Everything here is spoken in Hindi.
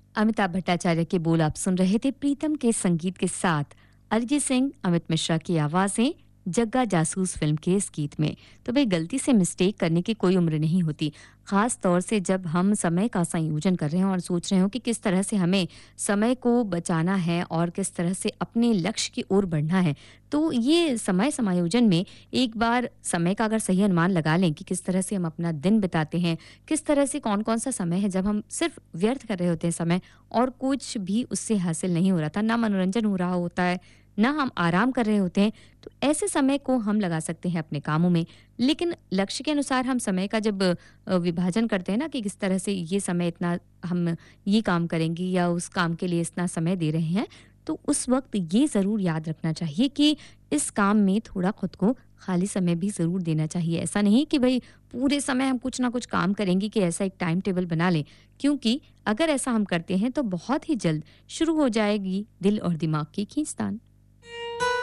अमिताभ भट्टाचार्य के बोल आप सुन रहे थे प्रीतम के संगीत के साथ अरिजीत सिंह, अमित मिश्रा की आवाजें जग्गा जासूस फिल्म के इस गीत में। तो भाई गलती से मिस्टेक करने की कोई उम्र नहीं होती, खास तौर से जब हम समय का संयोजन कर रहे हैं और सोच रहे हो कि किस तरह से हमें समय को बचाना है और किस तरह से अपने लक्ष्य की ओर बढ़ना है। तो ये समय समायोजन में एक बार समय का अगर सही अनुमान लगा लें कि किस तरह से हम अपना दिन बिताते हैं, किस तरह से कौन-कौन सा समय है जब हम सिर्फ व्यर्थ कर रहे होते हैं समय और कुछ भी उससे हासिल नहीं हो रहा था, ना मनोरंजन हो रहा होता है, ना हम आराम कर रहे होते हैं, तो ऐसे समय को हम लगा सकते हैं अपने कामों में। लेकिन लक्ष्य के अनुसार हम समय का जब विभाजन करते हैं ना कि किस तरह से ये समय इतना हम ये काम करेंगे या उस काम के लिए इतना समय दे रहे हैं, तो उस वक़्त ये ज़रूर याद रखना चाहिए कि इस काम में थोड़ा खुद को खाली समय भी ज़रूर देना चाहिए। ऐसा नहीं कि भई पूरे समय हम कुछ ना कुछ काम करेंगे कि ऐसा एक टाइम टेबल बना लें, क्योंकि अगर ऐसा हम करते हैं तो बहुत ही जल्द शुरू हो जाएगी दिल और दिमाग की खींचतान।